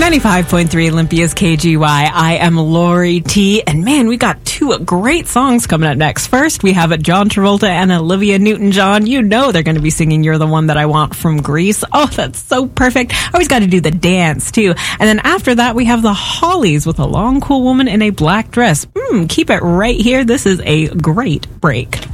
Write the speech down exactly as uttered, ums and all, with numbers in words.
ninety-five point three Olympia's K G Y. I am Lori T. And man, we got two great songs coming up next. First, we have John Travolta and Olivia Newton-John. You know they're going to be singing You're the One That I Want from Grease. Oh, that's so perfect. I always got to do the dance, too. And then after that, we have the Hollies with a long, cool woman in a black dress. Mm, keep it right here. This is a great break.